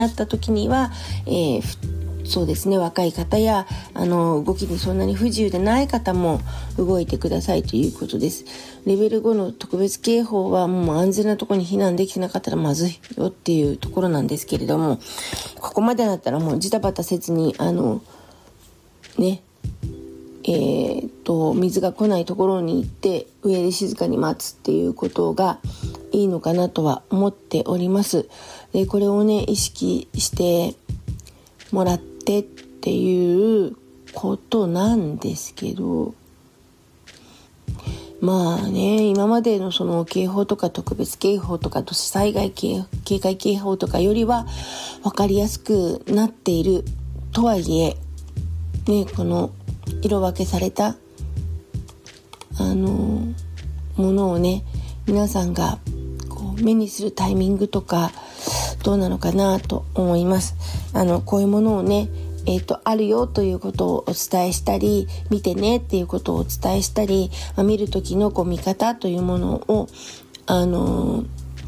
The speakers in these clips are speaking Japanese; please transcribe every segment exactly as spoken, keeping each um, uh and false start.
なった時には、えー、そうですね、若い方やあの動きにそんなに不自由でない方も動いてくださいということです。レベルごの特別警報はもう安全なところに避難できてなかったらまずいよっていうところなんですけれども、ここまでだったらもうジタバタせずにあのねえー、と水が来ないところに行って上で静かに待つっていうことがいいのかなとは思っております。でこれをね意識してもらってっていうことなんですけど、まあね、今までのその警報とか特別警報とか土砂災害警戒警報とかよりは分かりやすくなっているとはいえね、この色分けされたあのものをね皆さんがこう目にするタイミングとかどうなのかなと思います。あのこういうものをねえーと、あるよということをお伝えしたり、見てねっていうことをお伝えしたり、まあ、見る時のこう見方というものをあのー、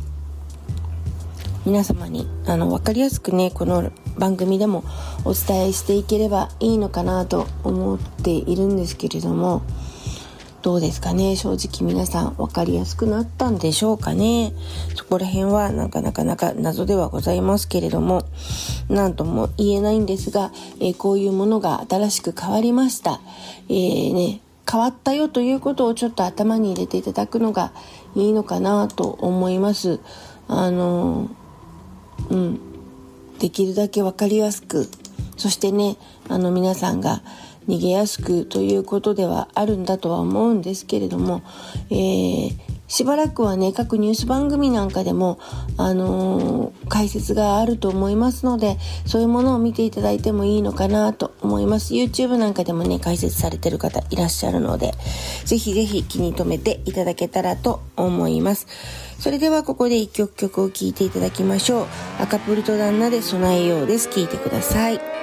皆様にあの分かりやすくねこの番組でもお伝えしていければいいのかなと思っているんですけれども、どうですかね。正直皆さん分かりやすくなったんでしょうかね。そこら辺はなかなかなか謎ではございますけれども、なんとも言えないんですが、えー、こういうものが新しく変わりました、えーね、変わったよということをちょっと頭に入れていただくのがいいのかなと思います。あのー、うんできるだけ分かりやすく、そしてねあの皆さんが逃げやすくということではあるんだとは思うんですけれども、えー、しばらくはね各ニュース番組なんかでも、あのー、解説があると思いますので、そういうものを見ていただいてもいいのかなと思います。 YouTube なんかでもね解説されてる方いらっしゃるので、ぜひぜひ気に留めていただけたらと思います。それではここで一曲曲を聴いていただきましょう。赤プルト旦那で備えようです。聴いてください。